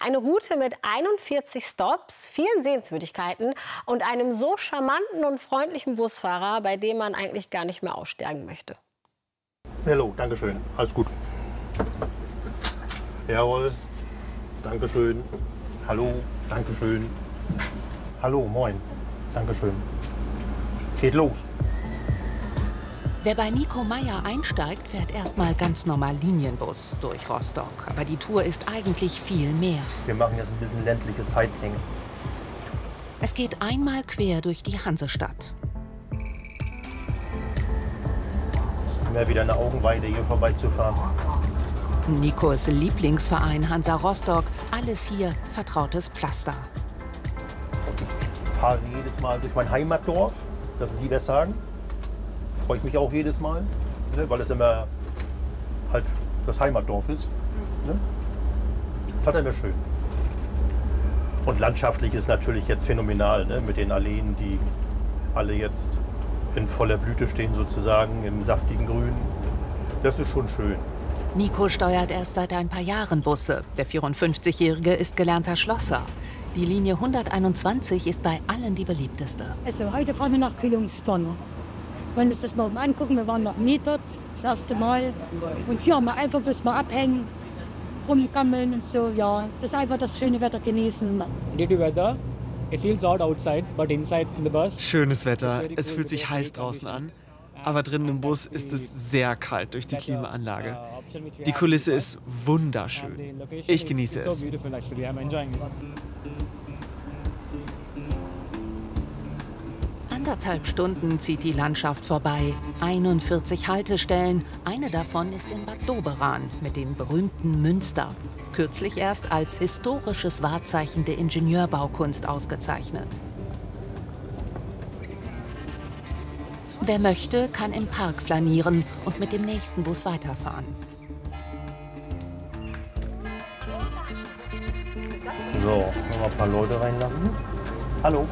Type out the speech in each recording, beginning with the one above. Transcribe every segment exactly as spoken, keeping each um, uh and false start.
Eine Route mit einundvierzig Stops, vielen Sehenswürdigkeiten und einem so charmanten und freundlichen Busfahrer, bei dem man eigentlich gar nicht mehr aussteigen möchte. Hallo, danke schön. Alles gut. Jawohl, danke schön. Hallo, danke schön. Hallo, moin, danke schön. Geht los. Wer bei Nico Meyer einsteigt, fährt erstmal ganz normal Linienbus durch Rostock. Aber die Tour ist eigentlich viel mehr. Wir machen jetzt ein bisschen ländliches Sightseeing. Es geht einmal quer durch die Hansestadt. Immer wieder eine Augenweide, hier vorbeizufahren. Nikos Lieblingsverein Hansa Rostock, alles hier vertrautes Pflaster. Ich fahre jedes Mal durch mein Heimatdorf, dass Sie was sagen. Freue ich mich auch jedes Mal, ne, weil es immer halt das Heimatdorf ist. Ne? Das ist halt immer schön. Und landschaftlich ist natürlich jetzt phänomenal, ne, mit den Alleen, die alle jetzt in voller Blüte stehen sozusagen, im saftigen Grün. Das ist schon schön. Nico steuert erst seit ein paar Jahren Busse. Der vierundfünfzigjährige ist gelernter Schlosser. Die Linie hunderteinundzwanzig ist bei allen die beliebteste. Also heute fahren wir nach Kühlungsborn. Wir wollen uns das mal angucken. Wir waren noch nie dort, das erste Mal. Und hier mal einfach bis mal abhängen, rumgammeln und so. Ja, das ist einfach das schöne Wetter genießen. Pretty weather. It feels hot outside, but inside in the bus. Schönes Wetter. Es fühlt sich heiß draußen an. Aber drinnen im Bus ist es sehr kalt durch die Klimaanlage. Die Kulisse ist wunderschön. Ich genieße es. Anderthalb Stunden zieht die Landschaft vorbei. einundvierzig Haltestellen. Eine davon ist in Bad Doberan mit dem berühmten Münster. Kürzlich erst als historisches Wahrzeichen der Ingenieurbaukunst ausgezeichnet. Wer möchte, kann im Park flanieren und mit dem nächsten Bus weiterfahren. So, noch mal ein paar Leute reinlassen. Hallo.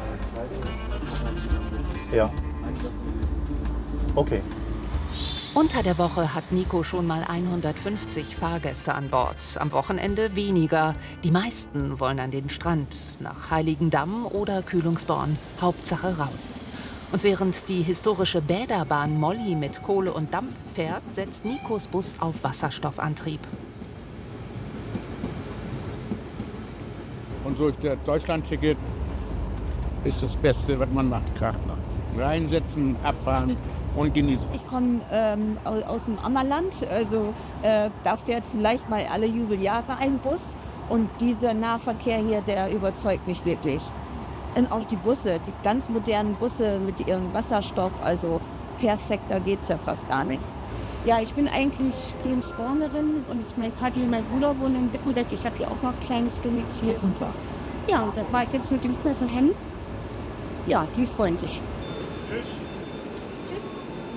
Ja. Okay. Unter der Woche hat Nico schon mal hundertfünfzig Fahrgäste an Bord. Am Wochenende weniger. Die meisten wollen an den Strand, nach Heiligendamm oder Kühlungsborn. Hauptsache raus. Und während die historische Bäderbahn Molly mit Kohle und Dampf fährt, setzt Nikos Bus auf Wasserstoffantrieb. Und so der Deutschlandticket ist das Beste, was man machen kann. Reinsetzen, abfahren und genießen. Ich komme ähm, aus dem Ammerland, also äh, da fährt vielleicht mal alle Jubeljahre ein Bus. Und dieser Nahverkehr hier, der überzeugt mich wirklich. Und auch die Busse, die ganz modernen Busse mit ihrem Wasserstoff, also perfekter geht's ja fast gar nicht. Ja, ich bin eigentlich Kühlungsbornerin und mein Vati und mein Bruder wohnen in Wittenberg. Ich habe hier auch noch ein kleines Domizil. Ja, und das war ich jetzt mit dem Knissen hin. Ja, die freuen sich. Tschüss. Tschüss.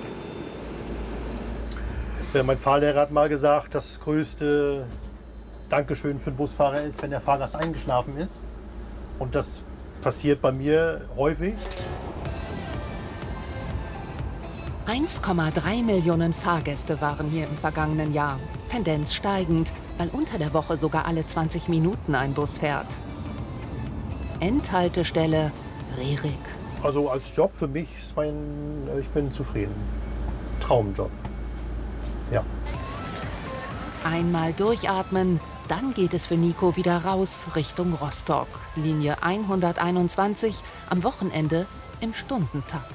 Ja, mein Fahrlehrer hat mal gesagt, das größte Dankeschön für einen Busfahrer ist, wenn der Fahrgast eingeschlafen ist. Und das passiert bei mir häufig. eins Komma drei Millionen Fahrgäste waren hier im vergangenen Jahr. Tendenz steigend, weil unter der Woche sogar alle zwanzig Minuten ein Bus fährt. Endhaltestelle Rerik. Also als Job für mich, ist mein, ich bin zufrieden. Traumjob. Ja. Einmal durchatmen, dann geht es für Nico wieder raus Richtung Rostock. Linie hunderteinundzwanzig, am Wochenende im Stundentakt.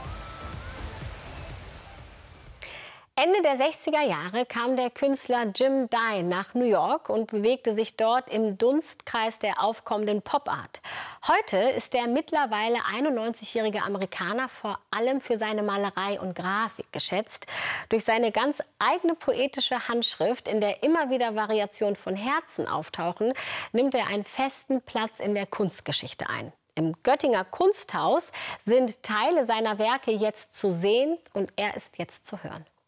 Ende der sechziger Jahre kam der Künstler Jim Dye nach New York und bewegte sich dort im Dunstkreis der aufkommenden Pop-Art. Heute ist der mittlerweile einundneunzigjährige Amerikaner vor allem für seine Malerei und Grafik geschätzt. Durch seine ganz eigene poetische Handschrift, in der immer wieder Variationen von Herzen auftauchen, nimmt er einen festen Platz in der Kunstgeschichte ein. Im Göttinger Kunsthaus sind Teile seiner Werke jetzt zu sehen und er ist jetzt zu hören.